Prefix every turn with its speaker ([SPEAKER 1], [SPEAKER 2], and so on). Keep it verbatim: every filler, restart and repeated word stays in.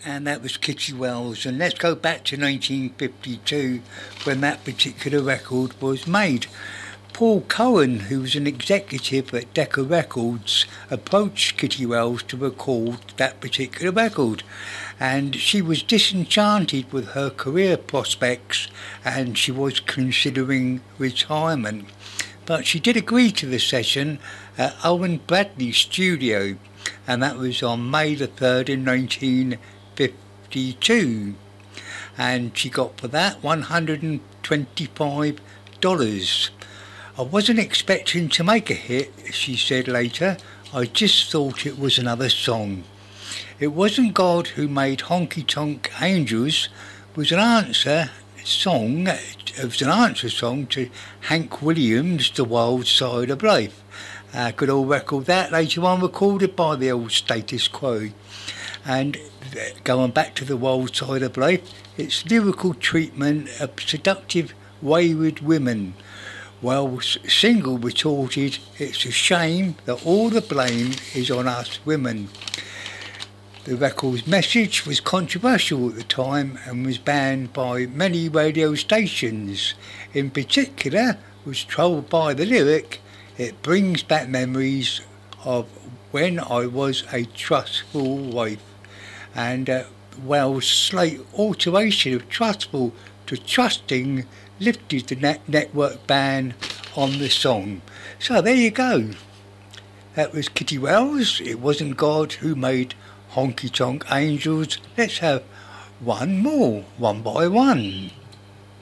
[SPEAKER 1] And that was Kitty Wells. And let's go back to nineteen fifty-two when that particular record was made. Paul Cohen, who was an executive at Decca Records, approached Kitty Wells to record that particular record. And she was disenchanted with her career prospects and she was considering retirement. But she did agree to the session at Owen Bradley's studio, and that was on May the third in nineteen fifty-two. And she got for that one hundred twenty-five dollars. I wasn't expecting to make a hit, she said later. I just thought it was another song. It Wasn't God Who Made Honky Tonk Angels was an answer song, it was an answer song to Hank Williams' The Wild Side of Life. Uh, good old record that, later on recorded by the old Status Quo. And going back to The Wild Side of Life, its lyrical treatment of seductive, wayward women. Well, Single retorted, it's a shame that all the blame is on us women. The record's message was controversial at the time and was banned by many radio stations. In particular, was troubled by the lyric, it brings back memories of when I was a trustful wife. And uh, Wells' slight alteration of trustful to trusting lifted the net network ban on the song. So there you go. That was Kitty Wells. It Wasn't God Who Made Honky Tonk Angels. Let's have one more, one by one.